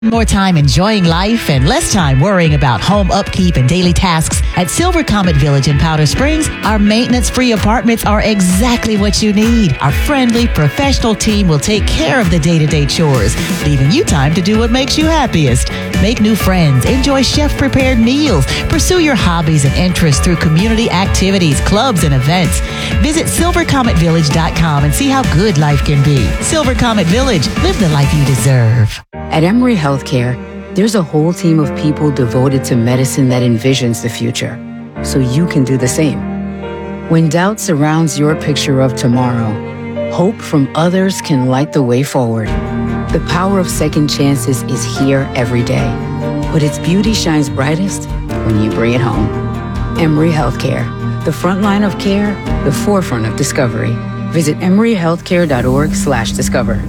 More time enjoying life and less time worrying about home upkeep and daily tasks. At Silver Comet Village in Powder Springs, our maintenance-free apartments are exactly what you need. Our friendly, professional team will take care of the day-to-day chores, leaving you time to do what makes you happiest. Make new friends, enjoy chef-prepared meals, pursue your hobbies and interests through community activities, clubs, and events. Visit silvercometvillage.com and see how good life can be. Silver Comet Village, live the life you deserve. At Emory Healthcare, there's a whole team of people devoted to medicine that envisions the future, so you can do the same. When doubt surrounds your picture of tomorrow, hope from others can light the way forward. The power of second chances is here every day, but its beauty shines brightest when you bring it home. Emory Healthcare, the front line of care, the forefront of discovery. Visit emoryhealthcare.org/discover.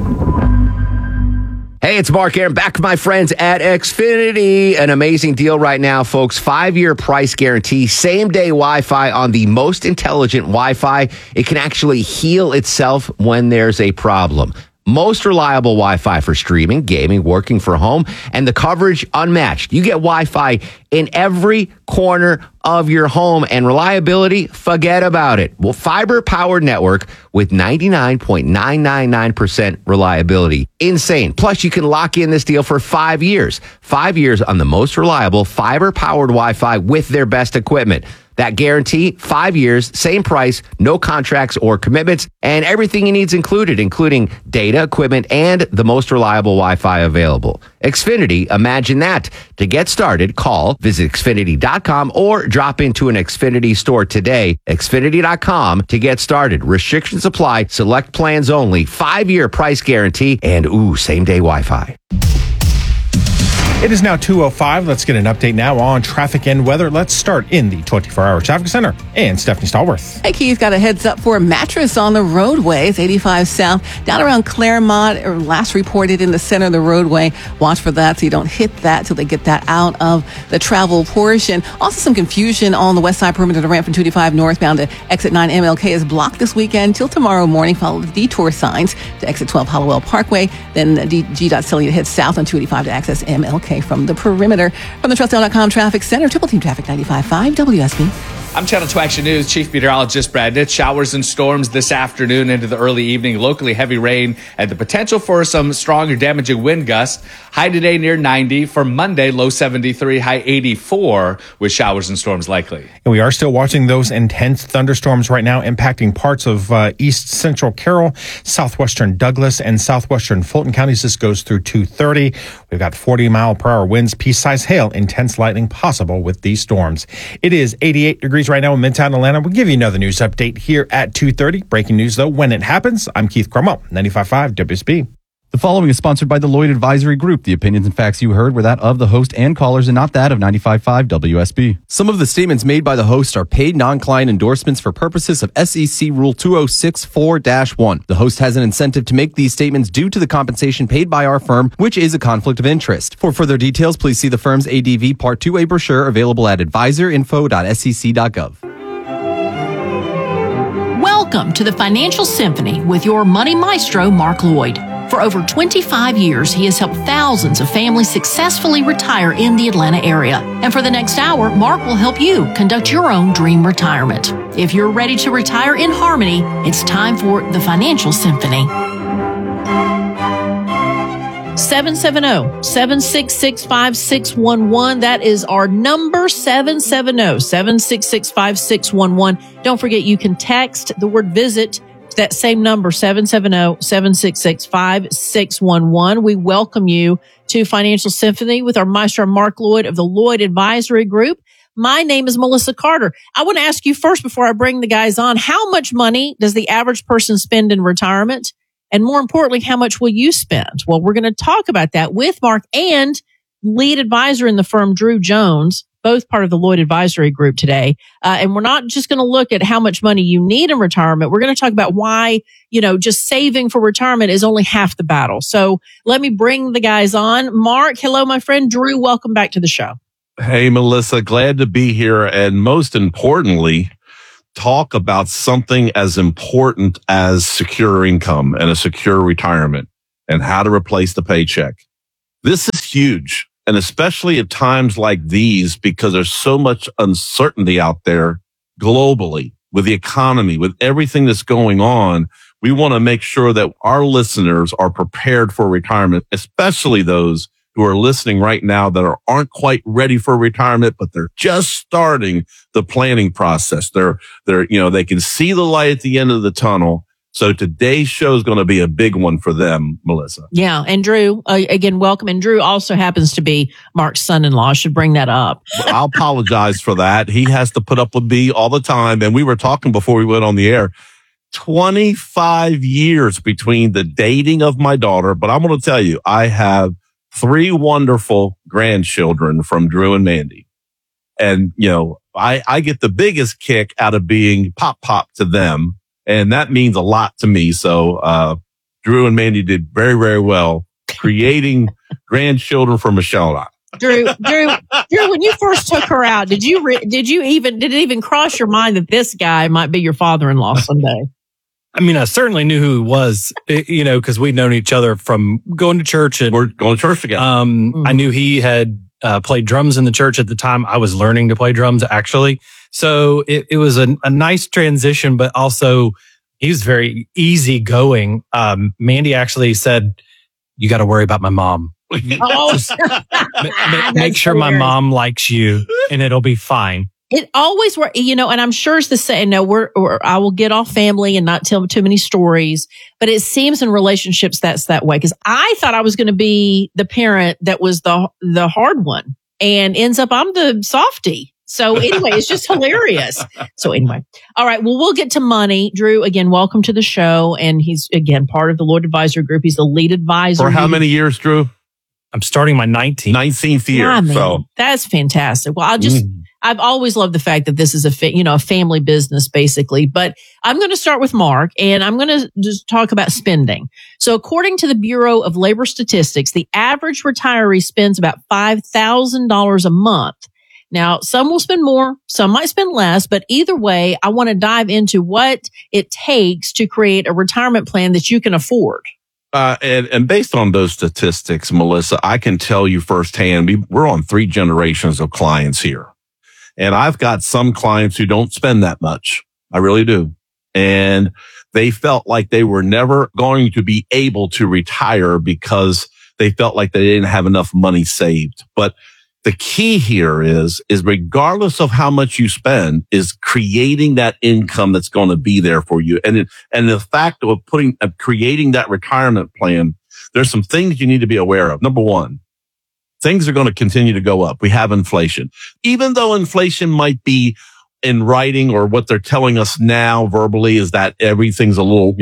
Hey, it's Mark Aaron, back with my friends at Xfinity. An amazing deal right now, folks. 5-year price guarantee, same-day Wi-Fi on the most intelligent Wi-Fi. It can actually heal itself when there's a problem. Most reliable Wi-Fi for streaming, gaming, working from home, and the coverage unmatched. You get Wi-Fi in every corner of your home, and reliability, forget about it. Well, fiber-powered network with 99.999% reliability. Insane. Plus, you can lock in this deal for 5 years. 5 years on the most reliable fiber-powered Wi-Fi with their best equipment. That guarantee, 5 years, same price, no contracts or commitments, and everything you need is included, including data, equipment, and the most reliable Wi-Fi available. Xfinity, imagine that. To get started, visit Xfinity.com or drop into an Xfinity store today. Xfinity.com to get started. Restrictions apply. Select plans only. 5-year price guarantee and same-day Wi-Fi. It is now 2:05. Let's get an update now on traffic and weather. Let's start in the 24-hour traffic center. And Stephanie Stallworth. Hey, Keith, got a heads up for a mattress on the roadways. 85 south, down around Claremont, or last reported in the center of the roadway. Watch for that so you don't hit that till they get that out of the travel portion. Also, some confusion on the west side perimeter of the ramp from 285 northbound to exit 9 MLK is blocked this weekend till tomorrow morning. Follow the detour signs to exit 12 Hollowell Parkway. Then G.Cellular to head south on 285 to access MLK from the perimeter. From the TrustL.com Traffic Center, Triple Team Traffic 95.5 WSB. I'm Channel 2 Action News Chief Meteorologist Brad Nitz. Showers and storms this afternoon into the early evening. Locally heavy rain and the potential for some strong or damaging wind gusts. High today near 90. For Monday, low 73, high 84 with showers and storms likely. And we are still watching those intense thunderstorms right now impacting parts of east central Carroll, southwestern Douglas, and southwestern Fulton counties. This goes through 2:30. We've got 40-mile-per-hour winds, pea-sized hail, intense lightning possible with these storms. It is 88 degrees right now in Midtown Atlanta. We'll give you another news update here at 2:30. Breaking news, though, when it happens. I'm Keith Cromwell, 95.5 WSB. The following is sponsored by the Lloyd Advisory Group. The opinions and facts you heard were that of the host and callers and not that of 95.5 WSB. Some of the statements made by the host are paid non-client endorsements for purposes of SEC Rule 2064-1. The host has an incentive to make these statements due to the compensation paid by our firm, which is a conflict of interest. For further details, please see the firm's ADV Part 2A brochure available at advisorinfo.sec.gov. Welcome to the Financial Symphony with your money maestro, Mark Lloyd. For over 25 years, he has helped thousands of families successfully retire in the Atlanta area. And for the next hour, Mark will help you conduct your own dream retirement. If you're ready to retire in harmony, it's time for the Financial Symphony. 770-766-5611. That is our number, 770-766-5611. Don't forget, you can text the word visit to that same number, 770-766-5611. We welcome you to Financial Symphony with our maestro Mark Lloyd of the Lloyd Advisory Group. My name is Melissa Carter. I want to ask you first, before I bring the guys on, how much money does the average person spend in retirement? And more importantly, how much will you spend? Well, we're going to talk about that with Mark and lead advisor in the firm, Drew Jones, both part of the Lloyd Advisory Group today. And we're not just going to look at how much money you need in retirement. We're going to talk about why, just saving for retirement is only half the battle. So let me bring the guys on. Mark, hello, my friend. Drew, welcome back to the show. Hey, Melissa, glad to be here. And most importantly, talk about something as important as secure income and a secure retirement and how to replace the paycheck. This is huge. And especially at times like these, because there's so much uncertainty out there globally with the economy, with everything that's going on. We want to make sure that our listeners are prepared for retirement, especially those who are listening right now that aren't quite ready for retirement, but they're just starting the planning process. They can see the light at the end of the tunnel. So today's show is going to be a big one for them, Melissa. Yeah. And Drew, again, welcome. And Drew also happens to be Mark's son-in-law. I should bring that up. I'll apologize for that. He has to put up with me all the time. And we were talking before we went on the air, 25 years between the dating of my daughter. But I'm going to tell you, I have 3 wonderful grandchildren from Drew and Mandy. And, I get the biggest kick out of being pop to them. And that means a lot to me. So, Drew and Mandy did very, very well creating grandchildren for Michelle and I. Drew, when you first took her out, did it even cross your mind that this guy might be your father-in-law someday? I mean, I certainly knew who he was, because we'd known each other from going to church. And we're going to church together. I knew he had played drums in the church at the time. I was learning to play drums, actually. So it was a nice transition, but also he was very easygoing. Mandy actually said, "You got to worry about my mom. Oh, Make sure my mom likes you, and it'll be fine." It always works, and I'm sure it's the same. No, I will get off family and not tell too many stories, but it seems in relationships that's that way. Because I thought I was going to be the parent that was the hard one, and ends up I'm the softie. So anyway, it's just hilarious. So anyway, all right. Well, we'll get to money. Drew, again, welcome to the show, and he's again part of the Lloyd Advisory Group. He's the lead advisor. For how many years, Drew? I'm starting my 19th year. So that's fantastic. Well, I've always loved the fact that this is a family business basically, but I'm going to start with Mark and I'm going to just talk about spending. So according to the Bureau of Labor Statistics, the average retiree spends about $5,000 a month. Now, some will spend more, some might spend less, but either way, I want to dive into what it takes to create a retirement plan that you can afford. And based on those statistics, Melissa, I can tell you firsthand, we're on 3 generations of clients here. And I've got some clients who don't spend that much. I really do. And they felt like they were never going to be able to retire because they felt like they didn't have enough money saved. But the key here is regardless of how much you spend, is creating that income that's going to be there for you. And the fact of creating that retirement plan, there's some things you need to be aware of. Number one, things are going to continue to go up. We have inflation. Even though inflation might be in writing or what they're telling us now verbally is that everything's a little,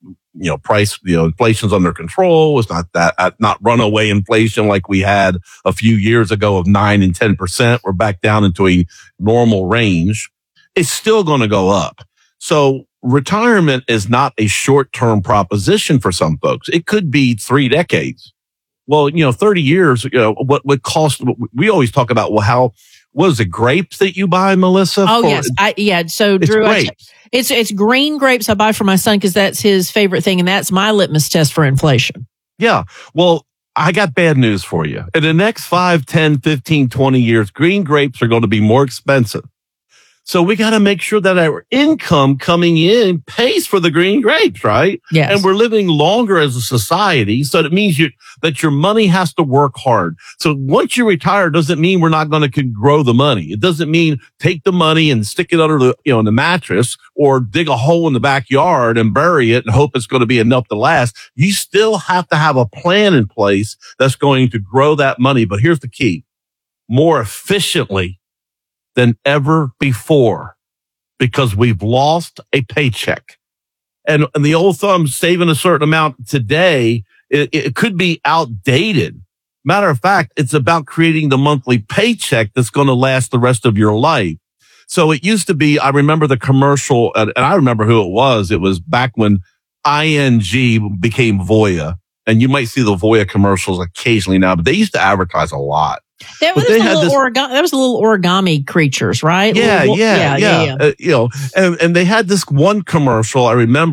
inflation's under control. It's not runaway inflation like we had a few years ago of 9 and 10%. We're back down into a normal range. It's still going to go up. So retirement is not a short-term proposition for some folks. It could be 3 decades. Well, 30 years, what cost, we always talk about, what is it, grapes that you buy, Melissa? Oh, yes. So Drew, it's green grapes I buy for my son because that's his favorite thing. And that's my litmus test for inflation. Yeah. Well, I got bad news for you. In the next 5, 10, 15, 20 years, green grapes are going to be more expensive. So we got to make sure that our income coming in pays for the green grapes, right? Yes. And we're living longer as a society. So that means that your money has to work hard. So once you retire, doesn't mean we're not going to grow the money. It doesn't mean take the money and stick it under the mattress or dig a hole in the backyard and bury it and hope it's going to be enough to last. You still have to have a plan in place that's going to grow that money. But here's the key: more efficiently than ever before, because we've lost a paycheck. And the old thumb, saving a certain amount today, it could be outdated. Matter of fact, it's about creating the monthly paycheck that's going to last the rest of your life. So it used to be, I remember the commercial, and I remember who it was. It was back when ING became Voya. And you might see the Voya commercials occasionally now, but they used to advertise a lot. That was little origami creatures, right? Yeah. And they had this one commercial I remember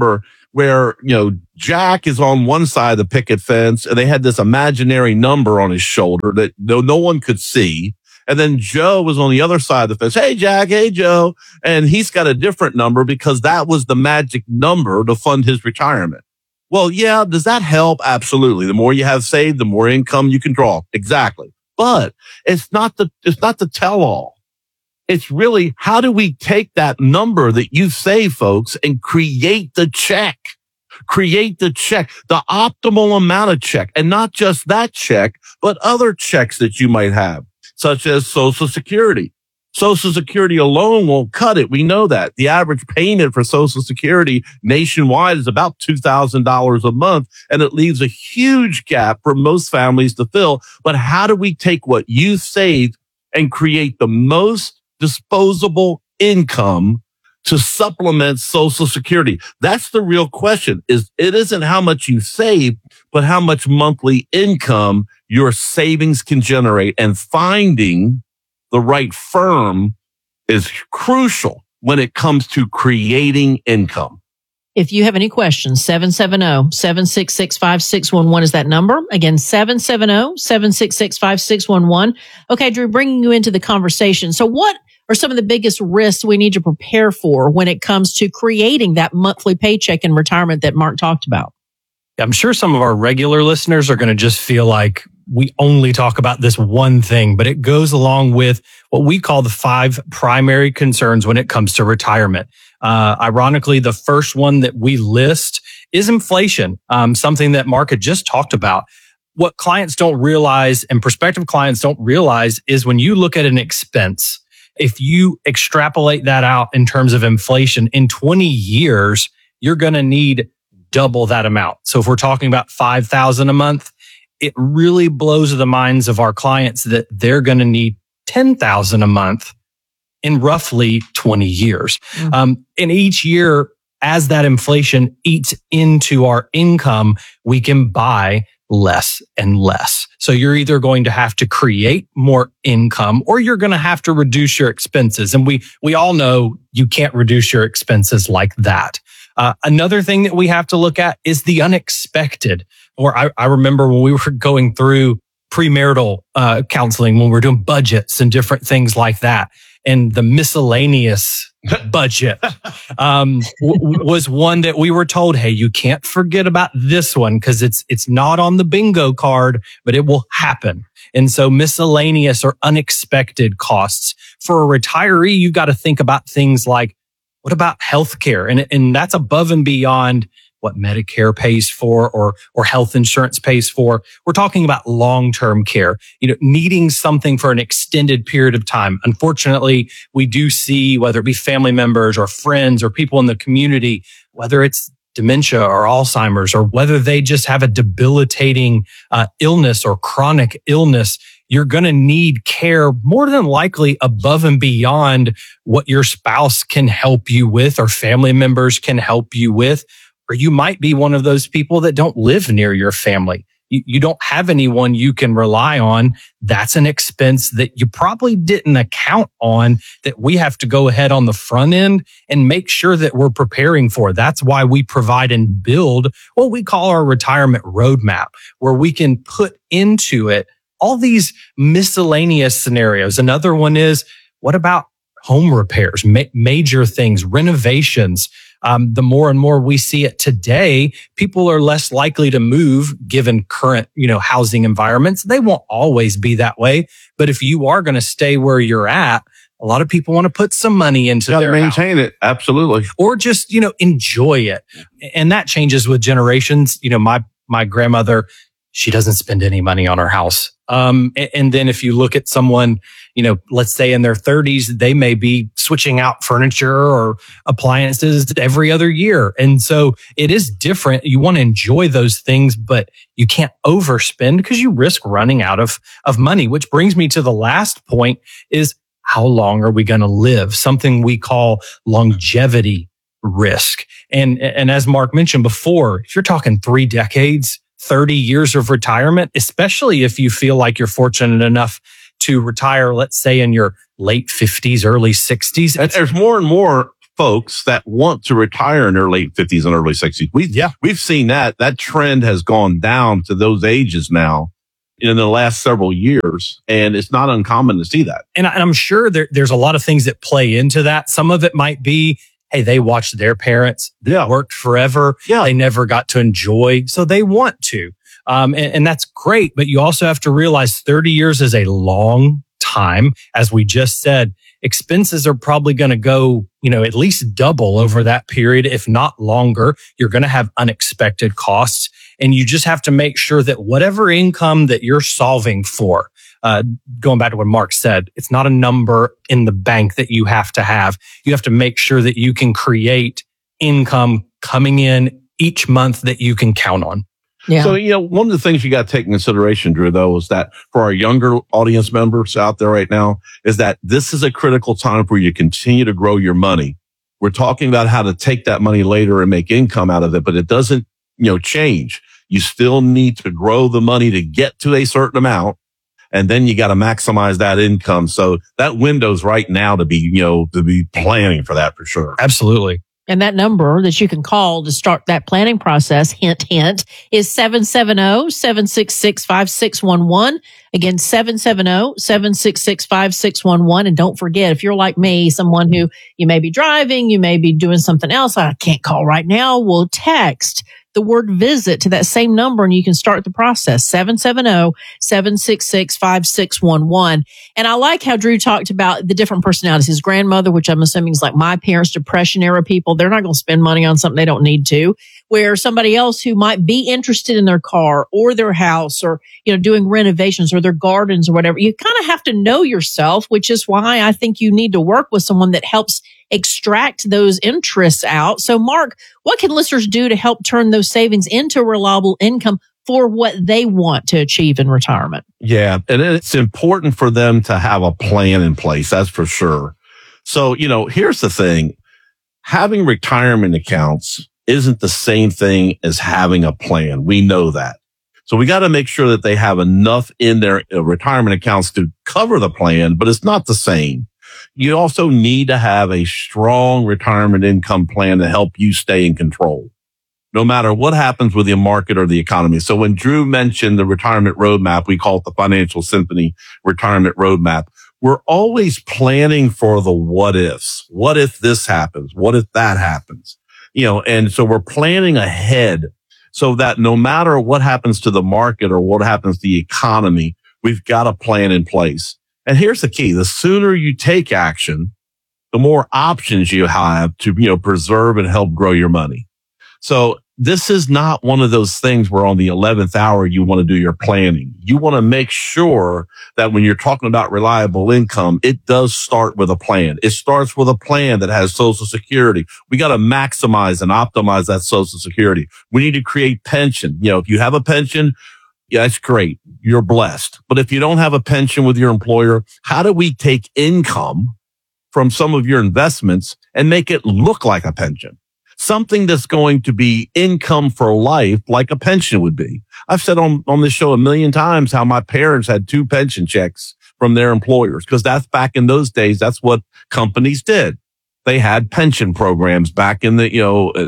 where, Jack is on one side of the picket fence and they had this imaginary number on his shoulder that no one could see. And then Joe was on the other side of the fence. Hey, Jack. Hey, Joe. And he's got a different number because that was the magic number to fund his retirement. Well, yeah. Does that help? Absolutely. The more you have saved, the more income you can draw. Exactly. But it's not the tell all. It's really, how do we take that number that you've saved, folks, and create the check? Create the check, the optimal amount of check, and not just that check, but other checks that you might have, such as Social Security. Social Security alone won't cut it. We know that. The average payment for Social Security nationwide is about $2,000 a month, and it leaves a huge gap for most families to fill. But how do we take what you saved and create the most disposable income to supplement Social Security? That's the real question. It isn't how much you save, but how much monthly income your savings can generate. And finding the right firm is crucial when it comes to creating income. If you have any questions, 770-766-5611 is that number. Again, 770-766-5611. Okay, Drew, bringing you into the conversation. So what are some of the biggest risks we need to prepare for when it comes to creating that monthly paycheck in retirement that Mark talked about? I'm sure some of our regular listeners are going to just feel like we only talk about this one thing, but it goes along with what we call the 5 primary concerns when it comes to retirement. Ironically, the first one that we list is inflation, something that Mark had just talked about. What clients don't realize and prospective clients don't realize is when you look at an expense, if you extrapolate that out in terms of inflation, in 20 years, you're going to need double that amount. So if we're talking about $5,000 a month, it really blows the minds of our clients that they're going to need $10,000 a month in roughly 20 years. And each year, as that inflation eats into our income, we can buy less and less. So you're either going to have to create more income or you're going to have to reduce your expenses. And we all know you can't reduce your expenses like that. Another thing that we have to look at is the unexpected. Or I remember when we were going through premarital counseling, when we were doing budgets and different things like that. And the miscellaneous budget was one that we were told, hey, you can't forget about this one because it's not on the bingo card, but it will happen. And so miscellaneous or unexpected costs. For a retiree, you've got to think about things like, what about healthcare? And that's above and beyond what Medicare pays for or health insurance pays for. We're talking about long-term care, needing something for an extended period of time. Unfortunately, we do see, whether it be family members or friends or people in the community, whether it's dementia or Alzheimer's, or whether they just have a debilitating illness or chronic illness, you're going to need care more than likely above and beyond what your spouse can help you with or family members can help you with. Or you might be one of those people that don't live near your family. You don't have anyone you can rely on. That's an expense that you probably didn't account on that we have to go ahead on the front end and make sure that we're preparing for. That's why we provide and build what we call our retirement roadmap, where we can put into it all these miscellaneous scenarios. Another one is, what about home repairs, major things, renovations? The more and more we see it today, people are less likely to move given current, housing environments. They won't always be that way. But if you are going to stay where you're at, a lot of people want to put some money into their maintain house. It. Absolutely. Or just, enjoy it. And that changes with generations. My grandmother, she doesn't spend any money on her house. And then if you look at someone, let's say in their 30s, they may be switching out furniture or appliances every other year. And so it is different. You want to enjoy those things, but you can't overspend because you risk running out of money, which brings me to the last point is, how long are we going to live? Something we call longevity risk. And as Mark mentioned before, if you're talking 3 decades, 30 years of retirement, especially if you feel like you're fortunate enough to retire, let's say in your late 50s, early 60s. And there's more and more folks that want to retire in their late 50s and early 60s. We've seen that trend has gone down to those ages now in the last several years. And it's not uncommon to see that. And I'm sure there's a lot of things that play into that. Some of it might be, hey, they watched their parents that worked forever. Yeah. They never got to enjoy. So they want to. And that's great. But you also have to realize 30 years is a long time. As we just said, expenses are probably going to go, at least double over that period, if not longer. You're going to have unexpected costs. And you just have to make sure that whatever income that you're solving for, going back to what Mark said, it's not a number in the bank that you have to have. You have to make sure that you can create income coming in each month that you can count on. Yeah. So, one of the things you got to take in consideration, Drew, though, is that for our younger audience members out there right now, is that this is a critical time for you to continue to grow your money. We're talking about how to take that money later and make income out of it, but it doesn't, change. You still need to grow the money to get to a certain amount. And then you got to maximize that income. So that window's right now to be planning for that for sure. Absolutely. And that number that you can call to start that planning process, hint, hint, is 770-766-5611. Again, 770-766-5611. And don't forget, if you're like me, someone who you may be driving, you may be doing something else, I can't call right now, we'll text the word visit to that same number and you can start the process, 770-766-5611. And I like how Drew talked about the different personalities. His grandmother, which I'm assuming is like my parents, Depression era people, they're not going to spend money on something they don't need to. Where somebody else who might be interested in their car or their house or, doing renovations or their gardens or whatever, you kind of have to know yourself, which is why I think you need to work with someone that helps extract those interests out. So, Mark, what can listeners do to help turn those savings into reliable income for what they want to achieve in retirement? Yeah. And it's important for them to have a plan in place. That's for sure. So, here's the thing. Having retirement accounts isn't the same thing as having a plan. We know that. So we got to make sure that they have enough in their retirement accounts to cover the plan, but it's not the same. You also need to have a strong retirement income plan to help you stay in control, no matter what happens with the market or the economy. So when Drew mentioned the retirement roadmap, we call it the Financial Symphony Retirement Roadmap. We're always planning for the what ifs. What if this happens? What if that happens? And so we're planning ahead so that no matter what happens to the market or what happens to the economy, we've got a plan in place. And here's the key. The sooner you take action, the more options you have to, preserve and help grow your money. So this is not one of those things where on the 11th hour, you want to do your planning. You want to make sure that when you're talking about reliable income, it does start with a plan. It starts with a plan that has Social Security. We got to maximize and optimize that Social Security. We need to create pension. If you have a pension, yeah, that's great. You're blessed. But if you don't have a pension with your employer, how do we take income from some of your investments and make it look like a pension? Something that's going to be income for life, like a pension would be. I've said on this show a million times how my parents had 2 pension checks from their employers, because that's back in those days. That's what companies did. They had pension programs back in the,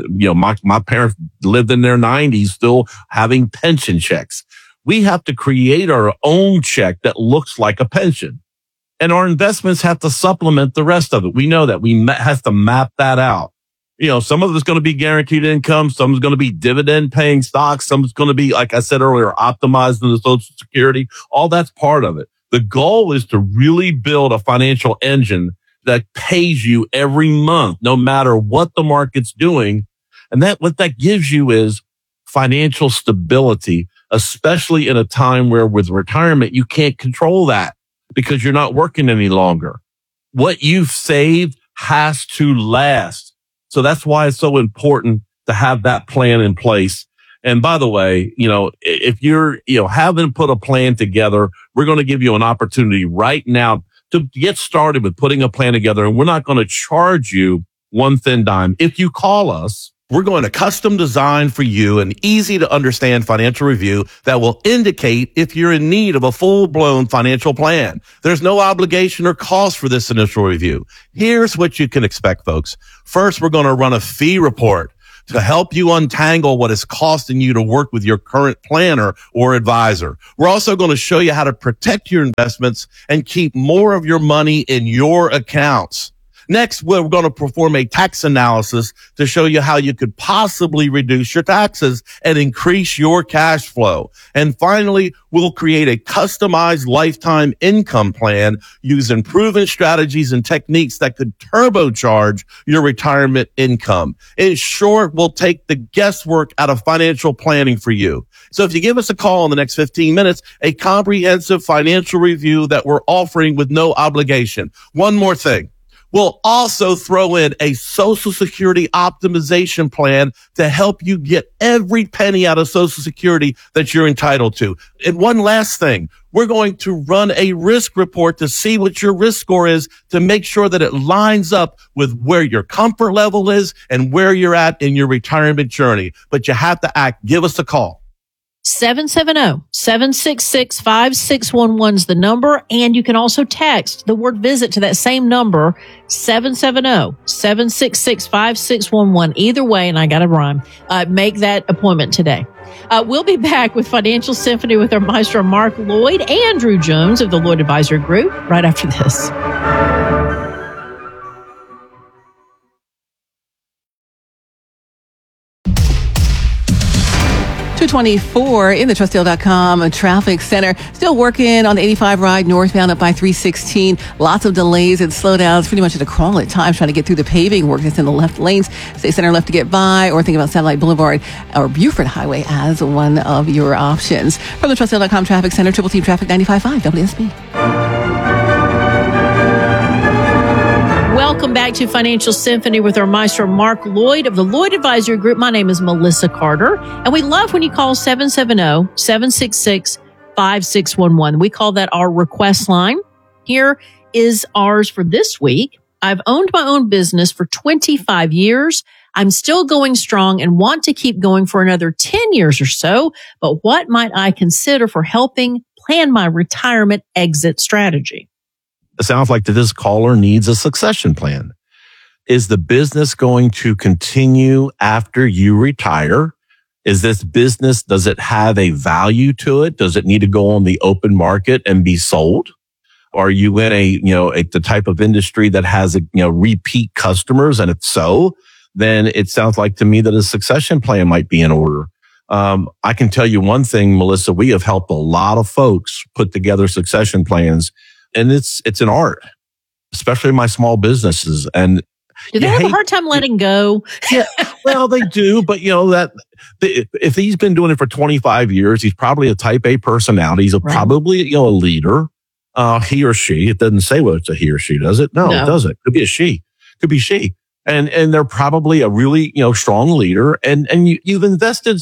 my parents lived in their 90s still having pension checks. We have to create our own check that looks like a pension, and our investments have to supplement the rest of it. We know that we have to map that out. Some of it's going to be guaranteed income. Some is going to be dividend paying stocks. Some is going to be, like I said earlier, optimized in the Social Security. All that's part of it. The goal is to really build a financial engine that pays you every month, no matter what the market's doing. And what that gives you is financial stability, especially in a time where with retirement, you can't control that because you're not working any longer. What you've saved has to last. So that's why it's so important to have that plan in place. And by the way, if you're, haven't put a plan together, we're going to give you an opportunity right now to get started with putting a plan together. And we're not going to charge you one thin dime. If you call us We're going to custom design for you an easy to understand financial review that will indicate if you're in need of a full-blown financial plan. There's no obligation or cost for this initial review. Here's what you can expect, folks. First, we're going to run a fee report to help you untangle what it's costing you to work with your current planner or advisor. We're also going to show you how to protect your investments and keep more of your money in your accounts. Next, we're going to perform a tax analysis to show you how you could possibly reduce your taxes and increase your cash flow. And finally, we'll create a customized lifetime income plan using proven strategies and techniques that could turbocharge your retirement income. In short, we'll take the guesswork out of financial planning for you. So if you give us a call in the next 15 minutes, a comprehensive financial review that we're offering with no obligation. One more thing. We'll also throw in a Social Security optimization plan to help you get every penny out of Social Security that you're entitled to. And one last thing, we're going to run a risk report to see what your risk score is to make sure that it lines up with where your comfort level is and where you're at in your retirement journey. But you have to act. Give us a call. 770-766-5611 is the number, and you can also text the word visit to that same number, 770-766-5611. Either way, and I got to rhyme, make that appointment today. We'll be back with Financial Symphony with our maestro Mark Lloyd and Drew Jones of the Lloyd Advisory Group right after this. 224 in the TrustDeal.com traffic center. Still working on the 85 ride northbound up by 316. Lots of delays and slowdowns, pretty much at a crawl at times, trying to get through the paving work that's in the left lanes. Stay center left to get by, or think about Satellite Boulevard or Buford Highway as one of your options. From the TrustDeal.com traffic center, Triple Team Traffic 95.5 WSB. Welcome back to Financial Symphony with our maestro Mark Lloyd of the Lloyd Advisory Group. My name is Melissa Carter, and we love when you call 770-766-5611. We call that our request line. Here is ours for this week. I've owned my own business for 25 years. I'm still going strong and want to keep going for another 10 years or so, but what might I consider for helping plan my retirement exit strategy? It sounds like that this caller needs a succession plan. Is the business going to continue after you retire? Is this business, does it have a value to it? Does it need to go on the open market and be sold? Are you in the type of industry that has repeat customers? And if so, then it sounds like to me that a succession plan might be in order. I can tell you one thing, Melissa, we have helped a lot of folks put together succession plans. And it's an art, especially my small businesses. And do they have a hard time letting go? Yeah, well, they do, but if he's been doing it for 25 years, he's probably a type A personality. He's probably a leader. He or she. It doesn't say whether it's a he or she, does it? No, it doesn't. Could be a she. Could be she. And they're probably a really strong leader. And you've invested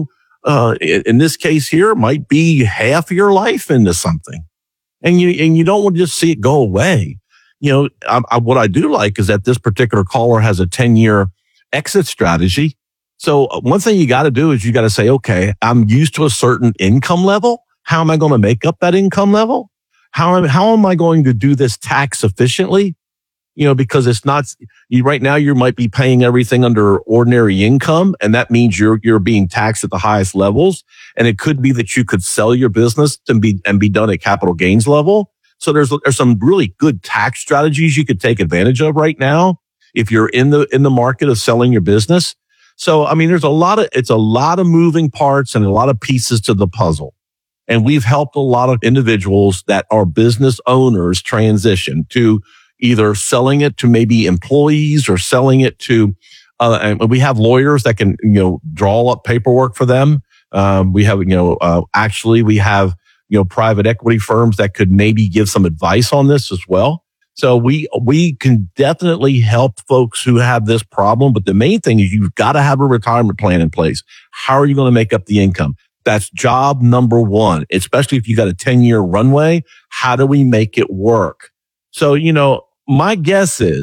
in this case here might be half your life into something. And you don't want to just see it go away. What I do like is that this particular caller has a 10-year exit strategy. So one thing you got to do is you got to say, okay, I'm used to a certain income level. How am I going to make up that income level? How am I going to do this tax efficiently? Because it's not, right now you might be paying everything under ordinary income, and that means you're being taxed at the highest levels. And it could be that you could sell your business and be done at capital gains level. So there's some really good tax strategies you could take advantage of right now if you're in the market of selling your business. So, I mean, it's a lot of moving parts and a lot of pieces to the puzzle. And we've helped a lot of individuals that are business owners transition to either selling it to maybe employees or selling it to, and we have lawyers that can, draw up paperwork for them. We have, we have, private equity firms that could maybe give some advice on this as well. So we can definitely help folks who have this problem. But the main thing is you've got to have a retirement plan in place. How are you going to make up the income? That's job number one, especially if you got a 10-year runway. How do we make it work? So, my guess is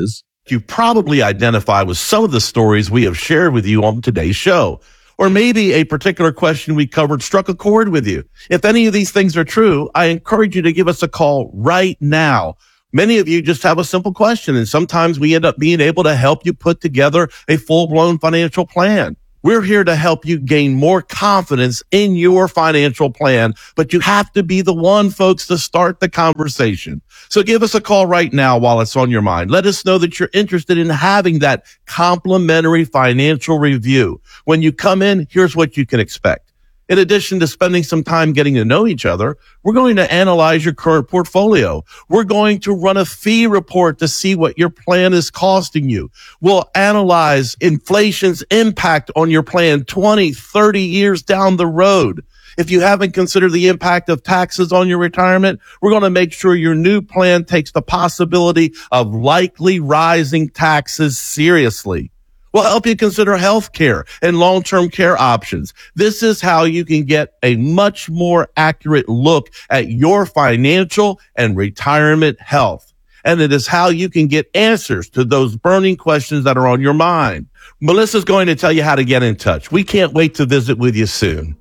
You probably identify with some of the stories we have shared with you on today's show. Or maybe a particular question we covered struck a chord with you. If any of these things are true, I encourage you to give us a call right now. Many of you just have a simple question, and sometimes we end up being able to help you put together a full-blown financial plan. We're here to help you gain more confidence in your financial plan, but you have to be the one, folks, to start the conversation. So give us a call right now while it's on your mind. Let us know that you're interested in having that complimentary financial review. When you come in, here's what you can expect. In addition to spending some time getting to know each other, we're going to analyze your current portfolio. We're going to run a fee report to see what your plan is costing you. We'll analyze inflation's impact on your plan 20, 30 years down the road. If you haven't considered the impact of taxes on your retirement, we're going to make sure your new plan takes the possibility of likely rising taxes seriously. We'll help you consider health care and long-term care options. This is how you can get a much more accurate look at your financial and retirement health. And it is how you can get answers to those burning questions that are on your mind. Melissa's going to tell you how to get in touch. We can't wait to visit with you soon.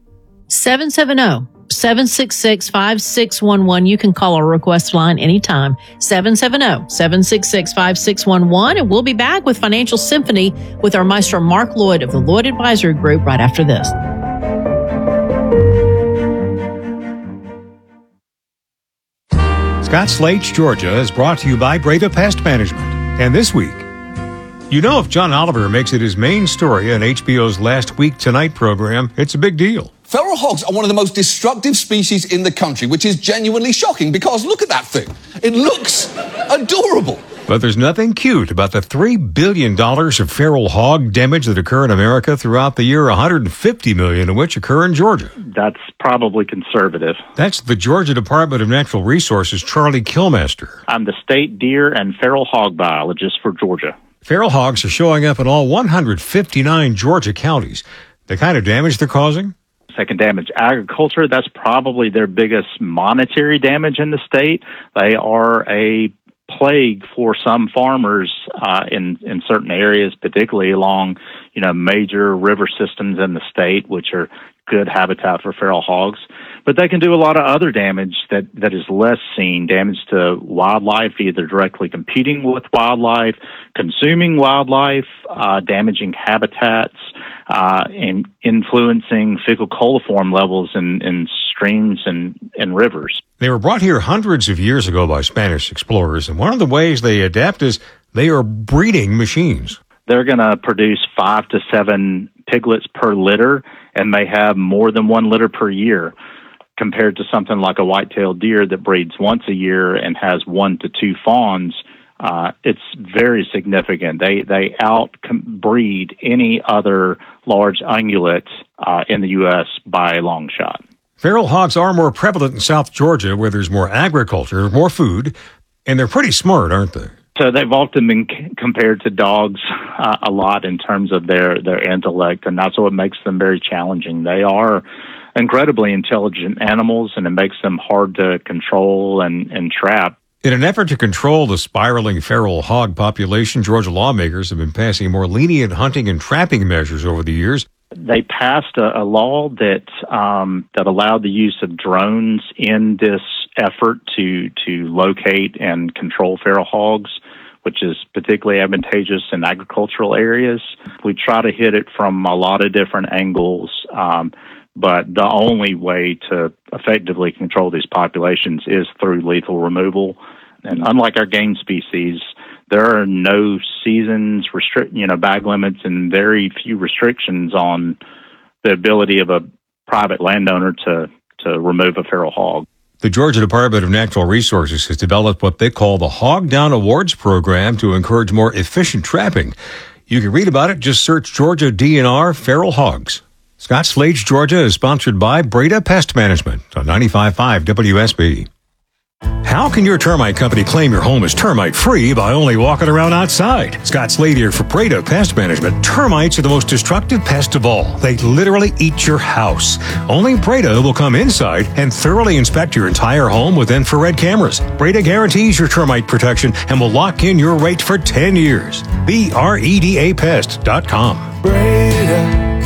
770-766-5611. You can call our request line anytime. 770-766-5611. And we'll be back with Financial Symphony with our Maestro Mark Lloyd of the Lloyd Advisory Group right after this. Scott Slate's Georgia is brought to you by Breda Pest Management. And this week, you know, if John Oliver makes it his main story on HBO's Last Week Tonight program, it's a big deal. Feral hogs are one of the most destructive species in the country, which is genuinely shocking because look at that thing. It looks adorable. But there's nothing cute about the $3 billion of feral hog damage that occur in America throughout the year, $150 million of which occur in Georgia. That's probably conservative. That's the Georgia Department of Natural Resources' Charlie Kilmaster. I'm the state deer and feral hog biologist for Georgia. Feral hogs are showing up in all 159 Georgia counties. The kind of damage they're causing? Second damage agriculture, that's probably their biggest monetary damage in the state. They are a plague for some farmers in certain areas, particularly along, major river systems in the state, which are good habitat for feral hogs. But they can do a lot of other damage that is less seen, damage to wildlife, either directly competing with wildlife, consuming wildlife, damaging habitats, and influencing fecal coliform levels in streams and rivers. They were brought here hundreds of years ago by Spanish explorers, and one of the ways they adapt is they are breeding machines. They're going to produce 5 to 7 piglets per litter, and they have more than 1 litter per year, compared to something like a white-tailed deer that breeds once a year and has 1 to 2 fawns. It's very significant. They outbreed any other large ungulates in the U.S. by a long shot. Feral hogs are more prevalent in South Georgia, where there's more agriculture, more food, and they're pretty smart, aren't they? So they've often been compared to dogs a lot in terms of their intellect, and that's what makes them very challenging. They are incredibly intelligent animals, and it makes them hard to control and trap. In an effort to control the spiraling feral hog population, Georgia lawmakers have been passing more lenient hunting and trapping measures over the years. They passed a law that allowed the use of drones in this effort to locate and control feral hogs, which is particularly advantageous in agricultural areas. We try to hit it from a lot of different angles, but the only way to effectively control these populations is through lethal removal. And unlike our game species, there are no seasons, bag limits, and very few restrictions on the ability of a private landowner to remove a feral hog. The Georgia Department of Natural Resources has developed what they call the Hog Down Awards program to encourage more efficient trapping. You can read about it. Just search Georgia DNR Feral Hogs. Scott Slate's Georgia is sponsored by Breda Pest Management on 95.5 WSB. How can your termite company claim your home is termite free by only walking around outside? Scott Slade here for Prado Pest Management. Termites are the most destructive pest of all. They literally eat your house. Only Prado will come inside and thoroughly inspect your entire home with infrared cameras. Prado guarantees your termite protection and will lock in your rate for 10 years. BREDAPest.com. Breda,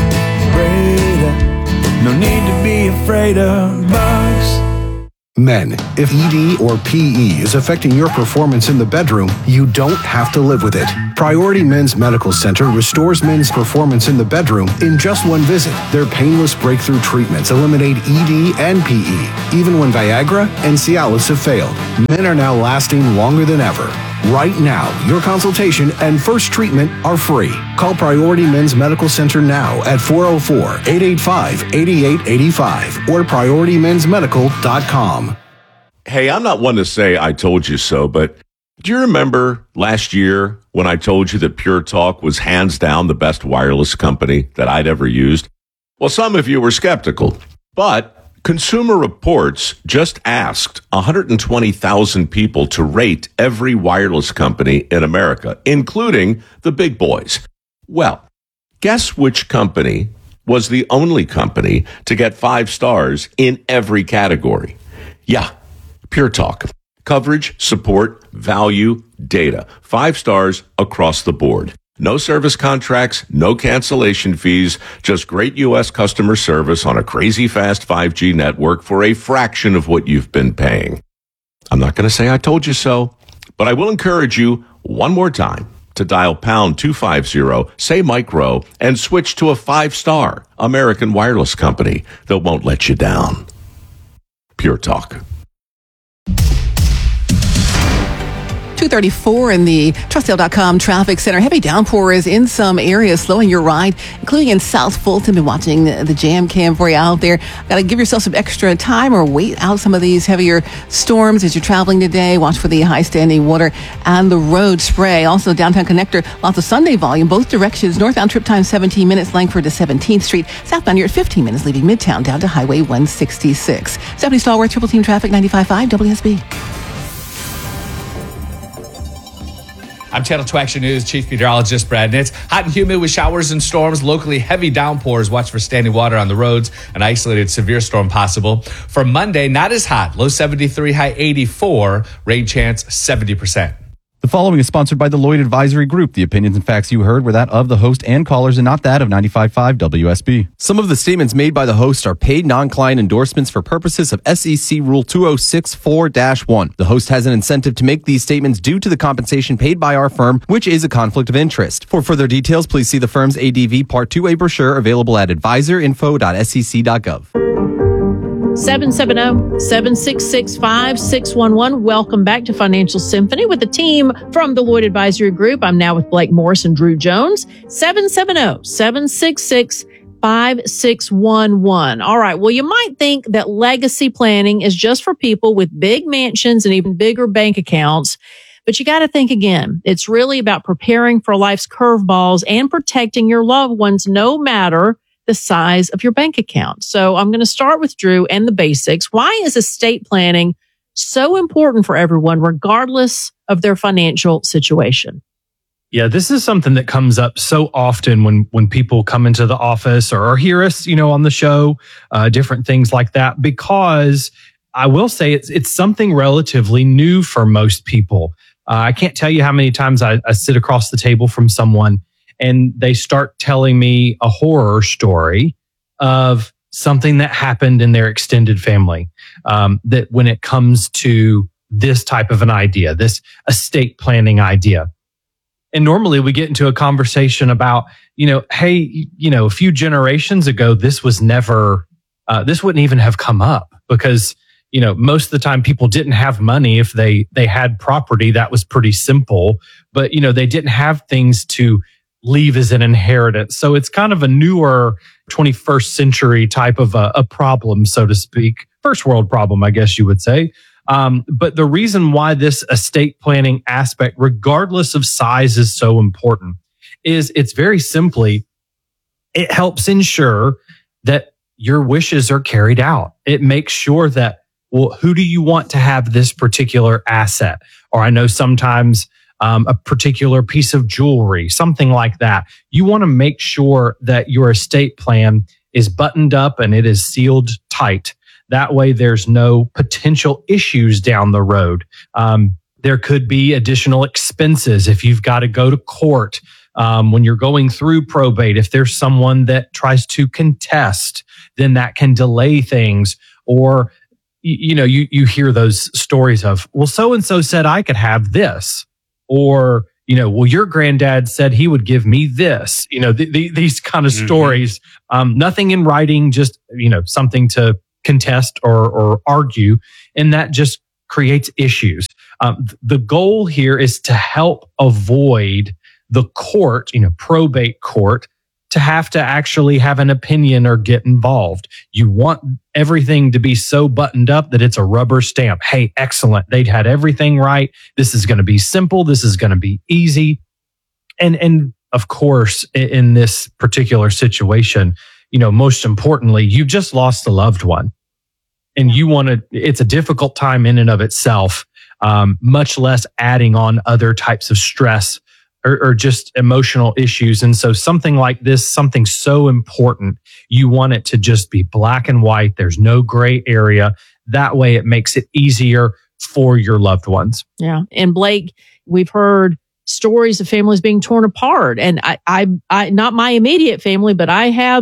no need to be afraid of bugs. Men, if ED or PE is affecting your performance in the bedroom, you don't have to live with it. Priority Men's Medical Center restores men's performance in the bedroom in just one visit. Their painless breakthrough treatments eliminate ED and PE. Even when Viagra and Cialis have failed, men are now lasting longer than ever. Right now, your consultation and first treatment are free. Call Priority Men's Medical Center now at 404-885-8885 or PriorityMen'sMedical.com. Hey, I'm not one to say I told you so, but do you remember last year when I told you that Pure Talk was hands down the best wireless company that I'd ever used? Well, some of you were skeptical, but Consumer Reports just asked 120,000 people to rate every wireless company in America, including the big boys. Well, guess which company was the only company to get 5 stars in every category? Yeah, Pure Talk. Coverage, support, value, data. 5 stars across the board. No service contracts, no cancellation fees, just great U.S. customer service on a crazy fast 5G network for a fraction of what you've been paying. I'm not going to say I told you so, but I will encourage you one more time to dial pound 250, say micro, and switch to a 5-star American wireless company that won't let you down. Pure Talk. 234 in the Trussdale.com traffic center. Heavy downpours in some areas, slowing your ride, including in South Fulton. Been watching the jam cam for you out there. Got to give yourself some extra time or wait out some of these heavier storms as you're traveling today. Watch for the high standing water and the road spray. Also, downtown connector, lots of Sunday volume, both directions. Northbound trip time 17 minutes, Langford to 17th Street. Southbound you're at 15 minutes, leaving Midtown down to Highway 166. Stephanie Stallworth, Triple Team Traffic, 95.5 WSB. I'm Channel 2 Action News Chief Meteorologist Brad Nitz. Hot and humid with showers and storms, locally heavy downpours. Watch for standing water on the roads. An isolated severe storm possible. For Monday, not as hot. Low 73, high 84. Rain chance 70%. The following is sponsored by the Lloyd Advisory Group. The opinions and facts you heard were that of the host and callers and not that of 95.5 WSB. Some of the statements made by the host are paid non-client endorsements for purposes of SEC Rule 2064-1. The host has an incentive to make these statements due to the compensation paid by our firm, which is a conflict of interest. For further details, please see the firm's ADV Part 2A brochure available at advisorinfo.sec.gov. 770-766-5611. Welcome back to Financial Symphony with the team from the Lloyd Advisory Group. I'm now with Blake Morris and Drew Jones. 770-766-5611. All right. Well, you might think that legacy planning is just for people with big mansions and even bigger bank accounts. But you got to think again. It's really about preparing for life's curveballs and protecting your loved ones no matter the size of your bank account. So I'm going to start with Drew and the basics. Why is estate planning so important for everyone, regardless of their financial situation? Yeah, this is something that comes up so often when people come into the office or hear us, on the show, different things like that, because I will say it's something relatively new for most people. I can't tell you how many times I sit across the table from someone and they start telling me a horror story of something that happened in their extended family. That when it comes to this type of an idea, this estate planning idea. And normally we get into a conversation about, hey, a few generations ago, this was never, this wouldn't even have come up because, most of the time people didn't have money. If they had property, that was pretty simple, but, they didn't have things to leave as an inheritance. So it's kind of a newer 21st century type of a problem, so to speak. First world problem, I guess you would say. But the reason why this estate planning aspect, regardless of size, is so important is it's very simply, it helps ensure that your wishes are carried out. It makes sure that well, who do you want to have this particular asset? Or I know sometimes a particular piece of jewelry, something like that. You want to make sure that your estate plan is buttoned up and it is sealed tight. That way there's no potential issues down the road. There could be additional expenses if you've got to go to court. When you're going through probate, if there's someone that tries to contest, then that can delay things. Or, you hear those stories of, well, so-and-so said I could have this. Or, well, your granddad said he would give me this. These kind of stories. Nothing in writing, just, something to contest or argue. And that just creates issues. The goal here is to help avoid the court, probate court, to have to actually have an opinion or get involved. You want everything to be so buttoned up that it's a rubber stamp. Hey, excellent. They'd had everything right. This is going to be simple. This is going to be easy. And of course, in this particular situation, most importantly, you've just lost a loved one. And it's a difficult time in and of itself, much less adding on other types of stress or just emotional issues. And so something like this, something so important, you want it to just be black and white. There's no gray area. That way it makes it easier for your loved ones. Yeah. And Blake, we've heard stories of families being torn apart. And I not my immediate family, but I have,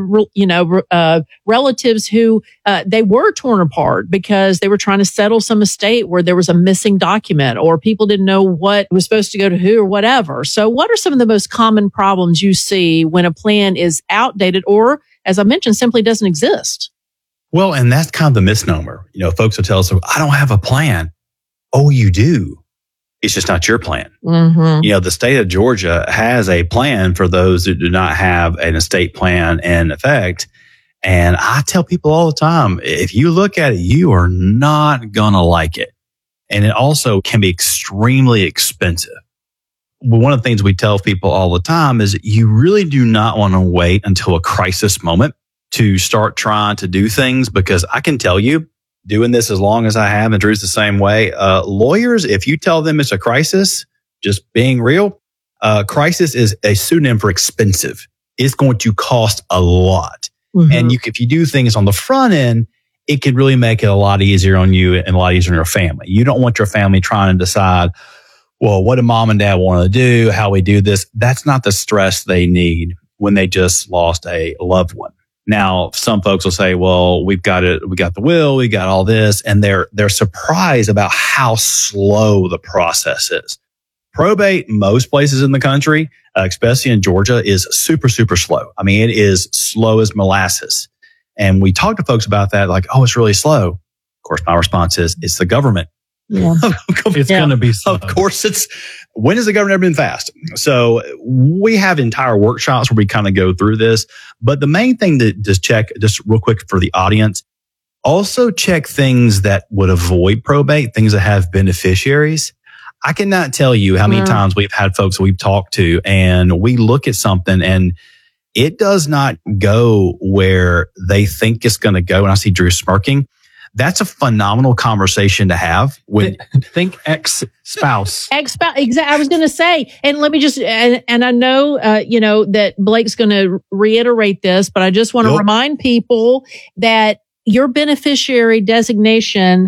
relatives who, they were torn apart because they were trying to settle some estate where there was a missing document or people didn't know what was supposed to go to who or whatever. So what are some of the most common problems you see when a plan is outdated or, as I mentioned, simply doesn't exist? Well, and that's kind of the misnomer. Folks will tell us, I don't have a plan. Oh, you do. It's just not your plan. Mm-hmm. The state of Georgia has a plan for those that do not have an estate plan in effect. And I tell people all the time, if you look at it, you are not going to like it. And it also can be extremely expensive. But one of the things we tell people all the time is that you really do not want to wait until a crisis moment to start trying to do things, because I can tell you, doing this as long as I have, and Drew's the same way. Lawyers, if you tell them it's a crisis, just being real, crisis is a pseudonym for expensive. It's going to cost a lot. Mm-hmm. And if you do things on the front end, it can really make it a lot easier on you and a lot easier on your family. You don't want your family trying to decide, well, what do mom and dad want to do? How we do this? That's not the stress they need when they just lost a loved one. Now, some folks will say, well, we got the will, we got all this, and they're surprised about how slow the process is. Probate, most places in the country, especially in Georgia, is super, super slow. I mean, it is slow as molasses. And we talk to folks about that, like, oh, it's really slow. Of course, my response is, it's the government. Yeah. It's going to be slow. Of course, when has the government ever been fast? So we have entire workshops where we kind of go through this. But the main thing to just check, just real quick for the audience, also check things that would avoid probate, things that have beneficiaries. I cannot tell you how many times we've had folks we've talked to and we look at something and it does not go where they think it's going to go. And I see Drew smirking. That's a phenomenal conversation to have. Think ex-spouse. Ex-spouse, exactly. I was going to say, and let me just, and I know, that Blake's going to reiterate this, but I just want to remind people that your beneficiary designation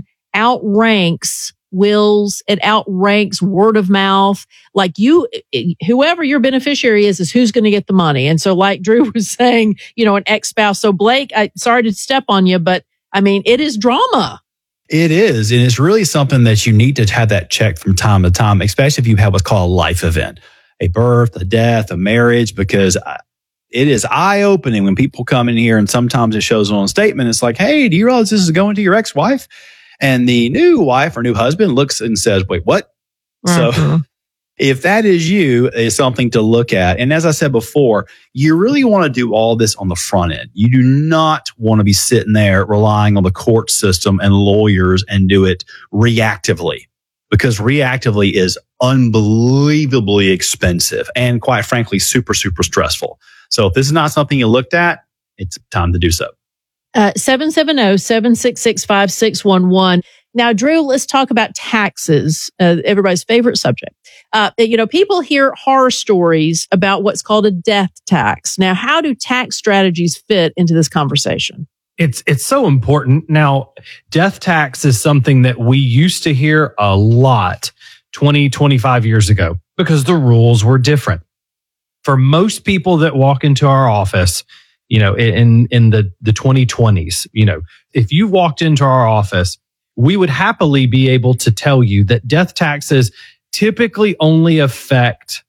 outranks wills, it outranks word of mouth. Like whoever your beneficiary is who's going to get the money. And so like Drew was saying, an ex-spouse. So Blake, sorry to step on you, but I mean, it is drama. It is. And it's really something that you need to have that checked from time to time, especially if you have what's called a life event, a birth, a death, a marriage, because it is eye-opening when people come in here and sometimes it shows on a statement. It's like, hey, do you realize this is going to your ex-wife? And the new wife or new husband looks and says, wait, what? Mm-hmm. So if that is you, it's something to look at. And as I said before, you really want to do all this on the front end. You do not want to be sitting there relying on the court system and lawyers and do it reactively, because reactively is unbelievably expensive and quite frankly, super, super stressful. So if this is not something you looked at, it's time to do so. 770-766-5611. Now, Drew, let's talk about taxes, everybody's favorite subject. People hear horror stories about what's called a death tax. Now, how do tax strategies fit into this conversation? It's so important. Now, death tax is something that we used to hear a lot 20, 25 years ago because the rules were different. For most people that walk into our office, in the 2020s, if you walked into our office, we would happily be able to tell you that death taxes typically only affect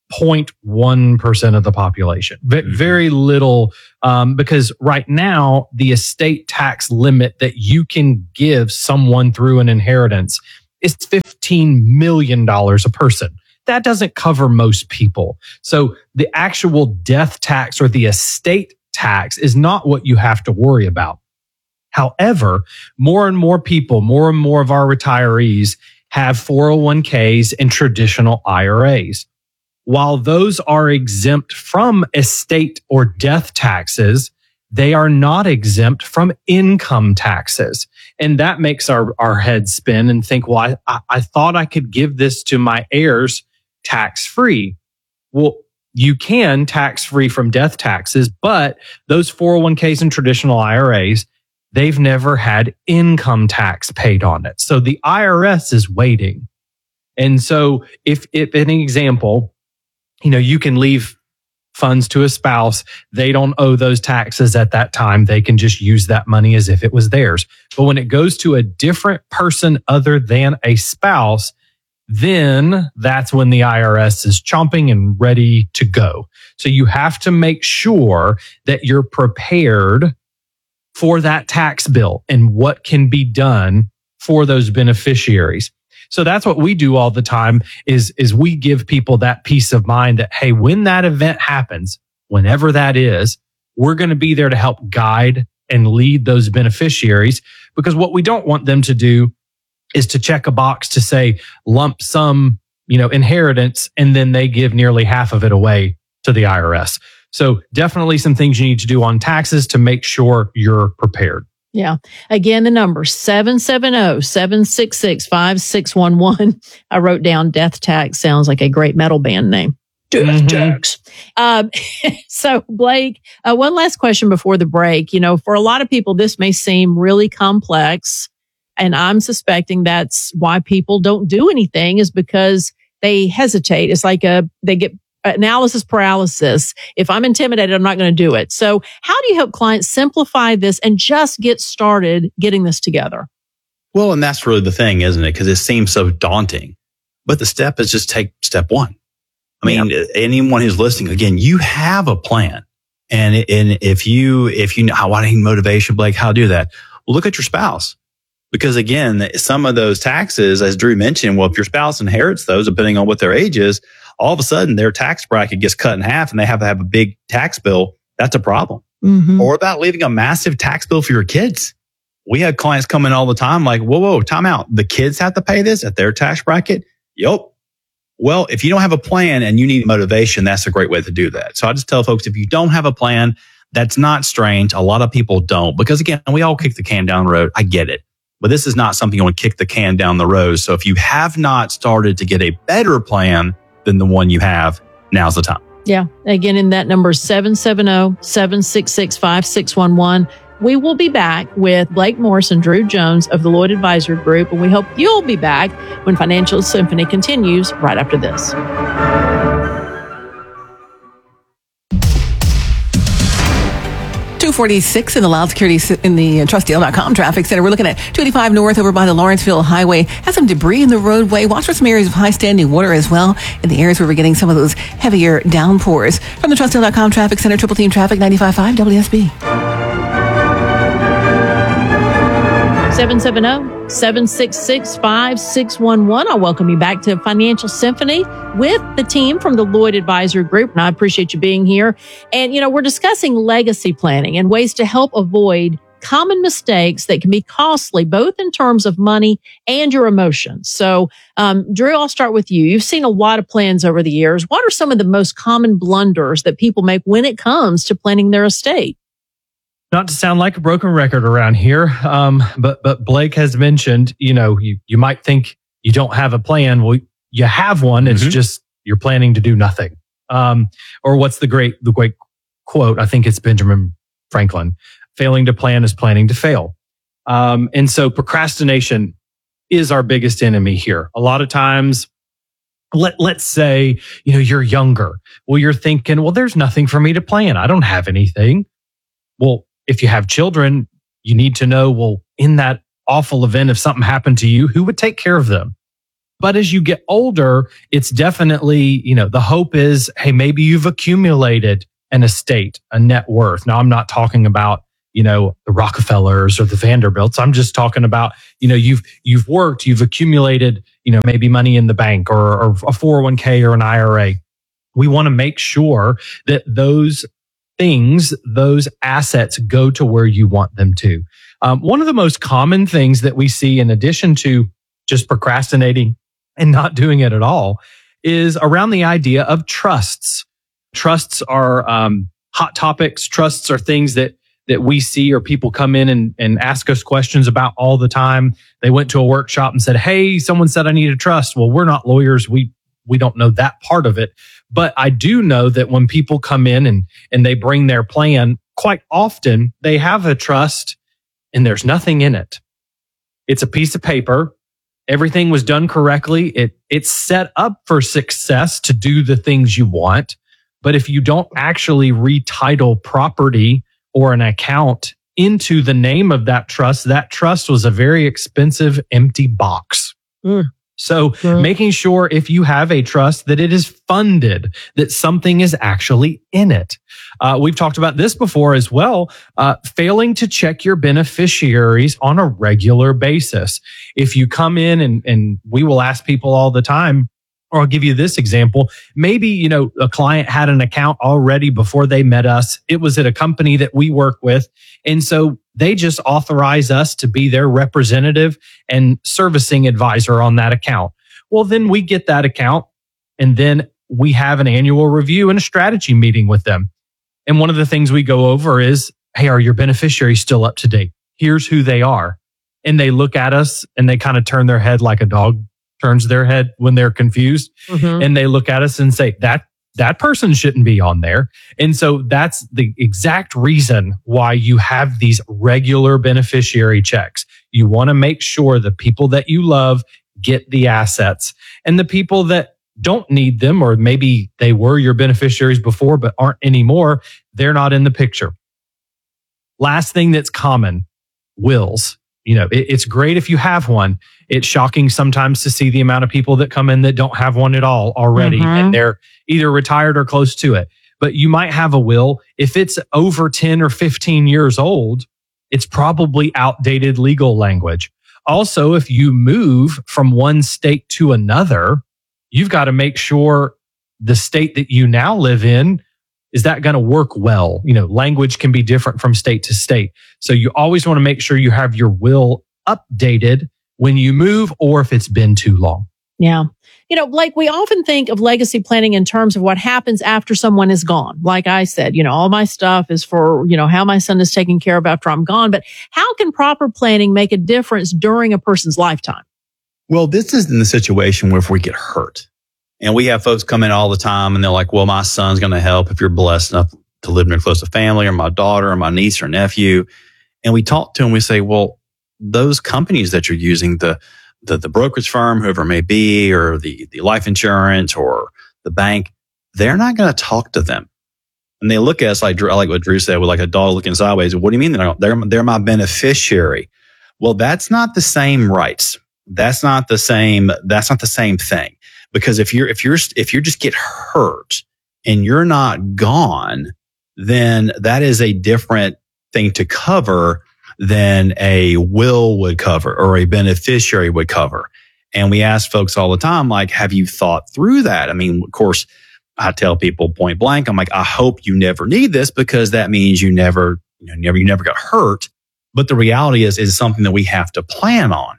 0.1% of the population. Very little, because right now, the estate tax limit that you can give someone through an inheritance is $15 million a person. That doesn't cover most people. So the actual death tax or the estate tax is not what you have to worry about. However, more and more people, more and more of our retirees have 401ks and traditional IRAs. While those are exempt from estate or death taxes, they are not exempt from income taxes. And that makes our heads spin and think, well, I thought I could give this to my heirs tax-free. Well, you can tax-free from death taxes, but those 401ks and traditional IRAs, they've never had income tax paid on it. So the IRS is waiting. And so if an example, you can leave funds to a spouse, they don't owe those taxes at that time. They can just use that money as if it was theirs. But when it goes to a different person other than a spouse, then that's when the IRS is chomping and ready to go. So you have to make sure that you're prepared for that tax bill and what can be done for those beneficiaries. So that's what we do all the time is we give people that peace of mind that, hey, when that event happens, whenever that is, we're going to be there to help guide and lead those beneficiaries, because what we don't want them to do is to check a box to say lump sum, inheritance, and then they give nearly half of it away to the IRS. So definitely some things you need to do on taxes to make sure you're prepared. Yeah. Again, the number 770-766-5611. I wrote down death tax. Sounds like a great metal band name. Death tax. So Blake, one last question before the break. For a lot of people, this may seem really complex. And I'm suspecting that's why people don't do anything, is because they hesitate. It's like they get analysis paralysis. If I'm intimidated, I'm not going to do it. So how do you help clients simplify this and just get started getting this together? Well, and that's really the thing, isn't it? Because it seems so daunting. But the step is just take step one. I mean, anyone who's listening, again, you have a plan. And if you know, why do you need motivation, Blake? How to do that? Well, look at your spouse. Because again, some of those taxes, as Drew mentioned, well, if your spouse inherits those, depending on what their age is, all of a sudden their tax bracket gets cut in half and they have to have a big tax bill. That's a problem. Or about leaving a massive tax bill for your kids. We had clients come in all the time like, whoa, time out. The kids have to pay this at their tax bracket? Yep. Well, if you don't have a plan and you need motivation, that's a great way to do that. So I just tell folks, if you don't have a plan, that's not strange. A lot of people don't, because again, we all kick the can down the road. I get it. But this is not something you want to kick the can down the road. So if you have not started to get a better plan than the one you have, now's the time. Yeah. Again, in that number, 770-766-5611. We will be back with Blake Morris and Drew Jones of the Lloyd Advisory Group, and we hope you'll be back when Financial Symphony continues right after this. 246 in the Loud Security in the TrustDeal.com traffic center. We're looking at 285 north over by the Lawrenceville Highway. Has some debris in the roadway. Watch for some areas of high standing water as well in the areas where we're getting some of those heavier downpours. From the TrustDeal.com traffic center, Triple Team Traffic 95.5 WSB. 770-766-5611. I'll welcome you back to Financial Symphony with the team from the Lloyd Advisory Group. And I appreciate you being here. And, we're discussing legacy planning and ways to help avoid common mistakes that can be costly, both in terms of money and your emotions. So, Drew, I'll start with you. You've seen a lot of plans over the years. What are some of the most common blunders that people make when it comes to planning their estate? Not to sound like a broken record around here, but Blake has mentioned, you might think you don't have a plan. Well, you have one. It's just you're planning to do nothing. Or what's the great quote? I think it's Benjamin Franklin. Failing to plan is planning to fail. And so procrastination is our biggest enemy here. A lot of times, let's say, you're younger. Well, you're thinking, well, there's nothing for me to plan. I don't have anything. Well, if you have children, you need to know, well, in that awful event, if something happened to you, who would take care of them? But as you get older, it's definitely, the hope is, hey, maybe you've accumulated an estate, a net worth. Now, I'm not talking about, the Rockefellers or the Vanderbilts. I'm just talking about, you've worked, you've accumulated, maybe money in the bank or a 401k or an IRA. We want to make sure that those things, those assets go to where you want them to. One of the most common things that we see, in addition to just procrastinating and not doing it at all, is around the idea of trusts. Trusts are hot topics. Trusts are things that we see, or people come in and ask us questions about all the time. They went to a workshop and said, hey, someone said I need a trust. Well, we're not lawyers. We don't know that part of it. But I do know that when people come in and they bring their plan, quite often they have a trust and there's nothing in it. It's a piece of paper. Everything was done correctly. It's set up for success to do the things you want. But if you don't actually retitle property or an account into the name of that trust was a very expensive empty box. So making sure, if you have a trust, that it is funded, that something is actually in it. We've talked about this before as well, failing to check your beneficiaries on a regular basis. If you come in and we will ask people all the time, or I'll give you this example. Maybe, a client had an account already before they met us. It was at a company that we work with. And so they just authorize us to be their representative and servicing advisor on that account. Well, then we get that account and then we have an annual review and a strategy meeting with them. And one of the things we go over is, hey, are your beneficiaries still up to date? Here's who they are. And they look at us and they kind of turn their head like a dog turns their head when they're confused. And they look at us and say, that person shouldn't be on there. And so that's the exact reason why you have these regular beneficiary checks. You want to make sure the people that you love get the assets, and the people that don't need them, or maybe they were your beneficiaries before but aren't anymore, they're not in the picture. Last thing that's common, wills. It's great if you have one. It's shocking sometimes to see the amount of people that come in that don't have one at all already, and they're either retired or close to it. But you might have a will. If it's over 10 or 15 years old, it's probably outdated legal language. Also, if you move from one state to another, you've got to make sure the state that you now live in, is that going to work well? Language can be different from state to state. So you always want to make sure you have your will updated when you move, or if it's been too long. Yeah. Blake, we often think of legacy planning in terms of what happens after someone is gone. Like I said, all my stuff is for, how my son is taken care of after I'm gone. But how can proper planning make a difference during a person's lifetime? Well, this is in the situation where if we get hurt. And we have folks come in all the time and they're like, well, my son's going to help if you're blessed enough to live in a close family, or my daughter or my niece or nephew. And we talk to them, we say, well, those companies that you're using, the brokerage firm, whoever it may be, or the life insurance or the bank, they're not going to talk to them. And they look at us like what Drew said, with like a dog looking sideways. What do you mean they're my beneficiary? Well, that's not the same rights. That's not the same thing. Because if you just get hurt and you're not gone, then that is a different thing to cover than a will would cover or a beneficiary would cover. And we ask folks all the time, like, have you thought through that? I mean, of course, I tell people point blank, I'm like, I hope you never need this, because that means you never got hurt. But the reality is something that we have to plan on.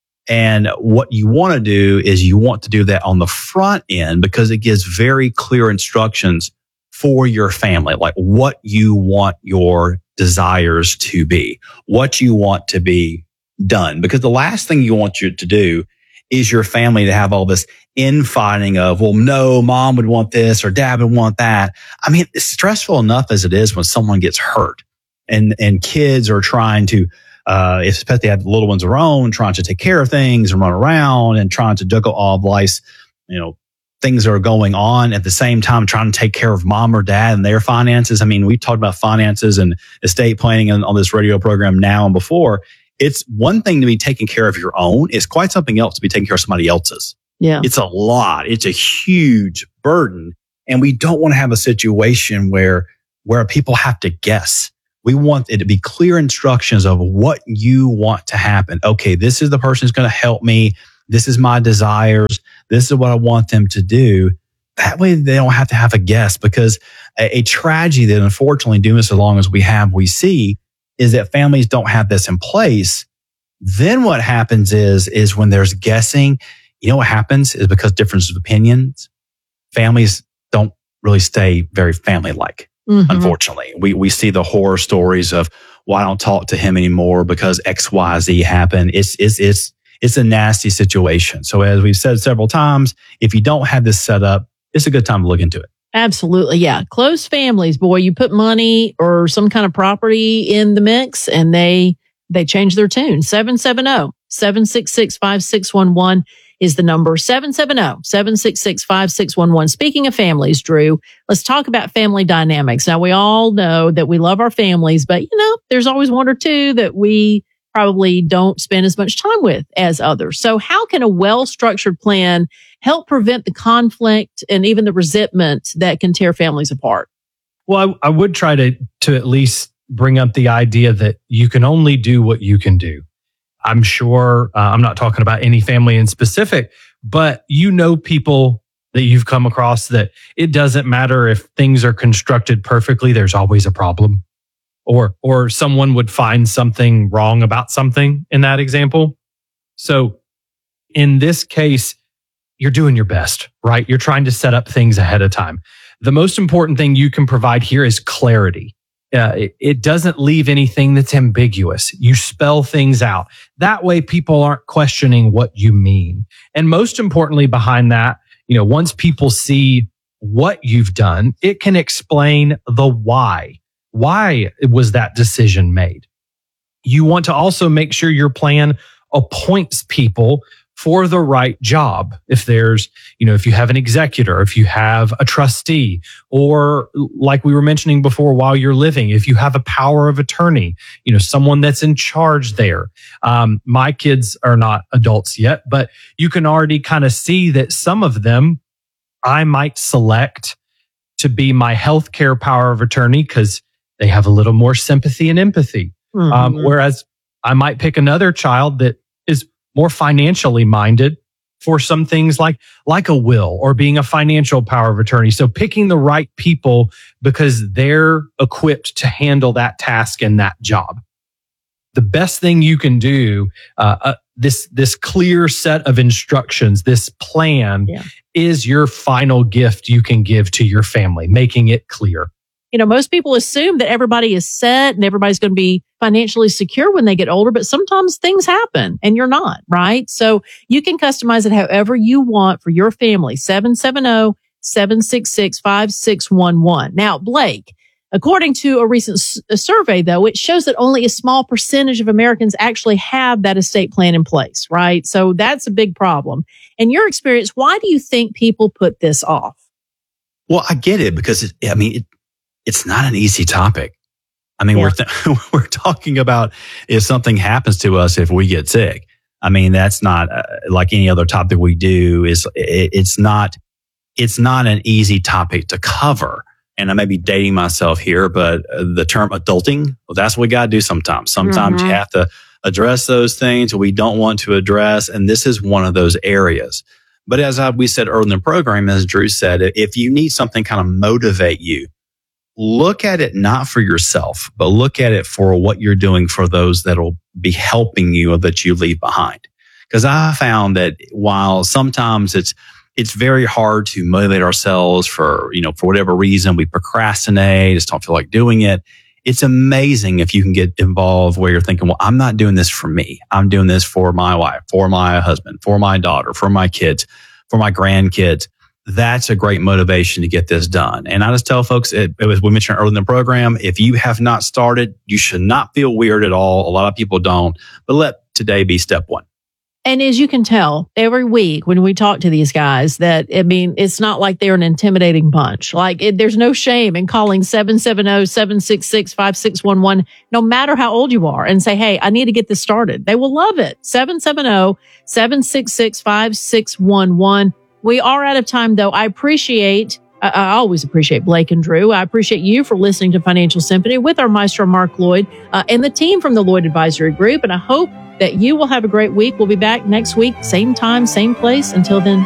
And what you want to do is you want to do that on the front end, because it gives very clear instructions for your family, like what you want your desires to be, what you want to be done. Because the last thing you want you to do is your family to have all this infighting of, well, no, mom would want this or dad would want that. I mean, it's stressful enough as it is when someone gets hurt and kids are trying to, especially they have little ones of their own, trying to take care of things and run around and trying to juggle all of life's, things that are going on at the same time, trying to take care of mom or dad and their finances. I mean, we talked about finances and estate planning on this radio program now and before. It's one thing to be taking care of your own. It's quite something else to be taking care of somebody else's. Yeah. It's a lot. It's a huge burden. And we don't want to have a situation where people have to guess. We want it to be clear instructions of what you want to happen. Okay, this is the person who's going to help me. This is my desires. This is what I want them to do. That way they don't have to have a guess, because a tragedy that unfortunately doing this as long as we see is that families don't have this in place. Then what happens is when there's guessing, what happens is because differences of opinions, families don't really stay very family-like. Mm-hmm. Unfortunately, we see the horror stories of, well, I don't talk to him anymore because X, Y, Z happened. It's a nasty situation. So as we've said several times, if you don't have this set up, it's a good time to look into it. Absolutely. Yeah. Close families, boy, you put money or some kind of property in the mix and they change their tune. 770-766-5611 is the number. 770-766-5611. Speaking of families, Drew, let's talk about family dynamics. Now, we all know that we love our families, but there's always one or two that we probably don't spend as much time with as others. So how can a well-structured plan help prevent the conflict and even the resentment that can tear families apart? Well, I would try to at least bring up the idea that you can only do what you can do. I'm sure I'm not talking about any family in specific, but people that you've come across that it doesn't matter if things are constructed perfectly, there's always a problem. Or someone would find something wrong about something in that example. So in this case, you're doing your best, right? You're trying to set up things ahead of time. The most important thing you can provide here is clarity. It doesn't leave anything that's ambiguous. You spell things out. That way people aren't questioning what you mean. And most importantly behind that, once people see what you've done, it can explain the why. Why was that decision made? You want to also make sure your plan appoints people for the right job. If there's, if you have an executor, if you have a trustee, or like we were mentioning before, while you're living, if you have a power of attorney, someone that's in charge there. My kids are not adults yet, but you can already kind of see that some of them I might select to be my healthcare power of attorney because they have a little more sympathy and empathy. Mm-hmm. Whereas I might pick another child that is more financially minded for some things like a will or being a financial power of attorney. So picking the right people because they're equipped to handle that task and that job. The best thing you can do, this clear set of instructions, this plan is your final gift you can give to your family, making it clear. Most people assume that everybody is set and everybody's going to be financially secure when they get older, but sometimes things happen and you're not, right? So you can customize it however you want for your family. 770-766-5611. Now, Blake, according to a recent survey, though, it shows that only a small percentage of Americans actually have that estate plan in place, right? So that's a big problem. In your experience, why do you think people put this off? Well, I get it because it's not an easy topic. I mean, we're talking about if something happens to us if we get sick. I mean, that's not like any other topic we do. It's not an easy topic to cover. And I may be dating myself here, but the term adulting, well, that's what we got to do sometimes. Sometimes you have to address those things we don't want to address. And this is one of those areas. But as we said earlier in the program, as Drew said, if you need something kind of motivate you, look at it not for yourself, but look at it for what you're doing for those that'll be helping you or that you leave behind. Because I found that while sometimes it's very hard to motivate ourselves for whatever reason, we procrastinate, just don't feel like doing it. It's amazing if you can get involved where you're thinking, well, I'm not doing this for me. I'm doing this for my wife, for my husband, for my daughter, for my kids, for my grandkids. That's a great motivation to get this done. And I just tell folks, it was, we mentioned earlier in the program, if you have not started, you should not feel weird at all. A lot of people don't, but let today be step one. And as you can tell, every week when we talk to these guys, that, I mean, it's not like they're an intimidating bunch. Like, there's no shame in calling 770-766-5611, no matter how old you are, and say, hey, I need to get this started. They will love it. 770-766-5611. We are out of time, though. I always appreciate Blake and Drew. I appreciate you for listening to Financial Symphony with our maestro, Mark Lloyd, and the team from the Lloyd Advisory Group. And I hope that you will have a great week. We'll be back next week, same time, same place. Until then,